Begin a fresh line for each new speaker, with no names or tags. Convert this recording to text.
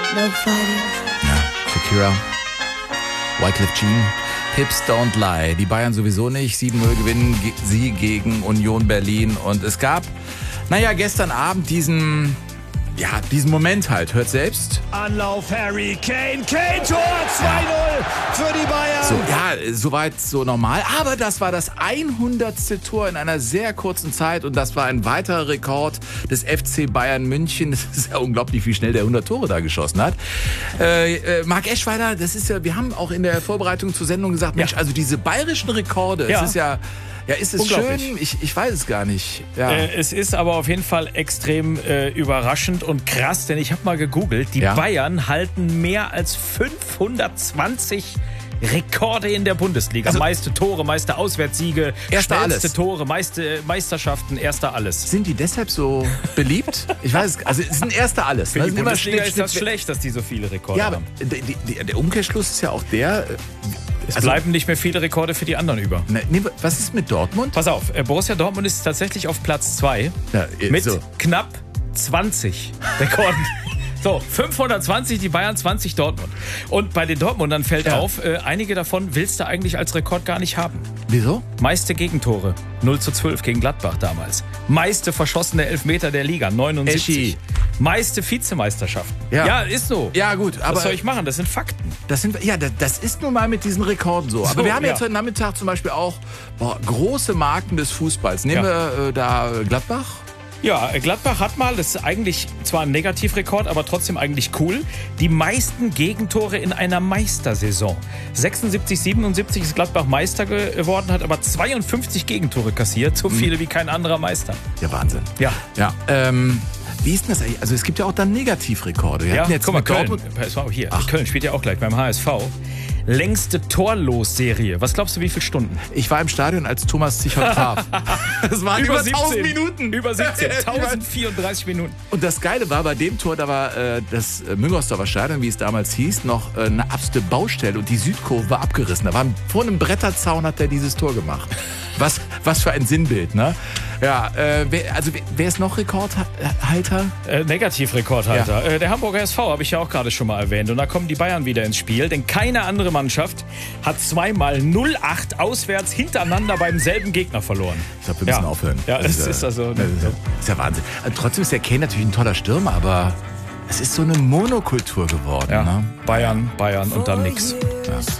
No fighting.
Ja, Shakira, Wyclef Jean, Hips Don't Lie. Die Bayern sowieso nicht. 7-0 gewinnen sie gegen Union Berlin. Und es gab, gestern Abend diesen Moment halt. Hört selbst.
Anlauf Harry Kane, Tor 2-0 für die Bayern.
So, ja, soweit so normal. Aber das war das 100. Tor in einer sehr kurzen Zeit und das war ein weiterer Rekord des FC Bayern München. Es ist ja unglaublich, wie schnell der 100 Tore da geschossen hat. Marc Eschweiler, wir haben auch in der Vorbereitung zur Sendung gesagt, Mensch, also diese bayerischen Rekorde, es ist ja... Ja, ist es schön? Ich weiß es gar nicht. Ja.
Es ist aber auf jeden Fall extrem überraschend und krass, denn ich habe mal gegoogelt, die Bayern halten mehr als 520 Rekorde in der Bundesliga. Also, meiste Tore, meiste Auswärtssiege, schnellste Tore, meiste Meisterschaften, erster alles.
Sind die deshalb so beliebt? Ich weiß es, also es sind erster alles.
Für die Bundesliga ist das schlecht, dass die so viele Rekorde haben.
Aber der Umkehrschluss ist ja auch der...
Es bleiben nicht mehr viele Rekorde für die anderen über.
Was ist mit Dortmund?
Pass auf, Borussia Dortmund ist tatsächlich auf Platz 2 mit knapp 20 Rekorden. So, 520 die Bayern, 20 Dortmund. Und bei den Dortmundern fällt auf, einige davon willst du eigentlich als Rekord gar nicht haben.
Wieso?
Meiste Gegentore, 0:12 gegen Gladbach damals. Meiste verschossene Elfmeter der Liga, 79. Meiste Vizemeisterschaften. Ja, ist so.
Ja, gut. Aber
was soll ich machen? Das sind Fakten.
Das ist nun mal mit diesen Rekorden so. Aber wir haben jetzt heute Nachmittag zum Beispiel auch große Marken des Fußballs. Nehmen wir da Gladbach?
Ja, Gladbach hat mal, das ist eigentlich zwar ein Negativrekord, aber trotzdem eigentlich cool, die meisten Gegentore in einer Meistersaison. 76, 77 ist Gladbach Meister geworden, hat aber 52 Gegentore kassiert, so viele wie kein anderer Meister.
Ja, Wahnsinn.
Ja.
Wie ist denn das eigentlich? Also es gibt ja auch dann Negativrekorde. Wir hatten jetzt
guck mal, Köln. Köln spielt ja auch gleich beim HSV. Längste Torlos-Serie. Was glaubst du, wie viele Stunden?
Ich war im Stadion, als Thomas Zichert traf. Das waren über 1000 Minuten.
Über 17, 1034 Minuten.
Und das Geile war, bei dem Tor, da war das Müngersdorfer Stadion, wie es damals hieß, noch eine absolute Baustelle und die Südkurve war abgerissen. Da war vor einem Bretterzaun hat er dieses Tor gemacht. Was für ein Sinnbild, ne? Ja, wer ist noch Rekordhalter?
Negativrekordhalter. Der Hamburger SV habe ich ja auch gerade schon mal erwähnt. Und da kommen die Bayern wieder ins Spiel, denn keine andere Mannschaft hat zweimal 0:8 auswärts hintereinander beim selben Gegner verloren.
Ich glaube, wir müssen aufhören.
Ja, das ist also...
Das ist ja Wahnsinn. Trotzdem ist der Kane natürlich ein toller Stürmer, aber es ist so eine Monokultur geworden.
Ja,
ne?
Bayern und dann nix.
Ja.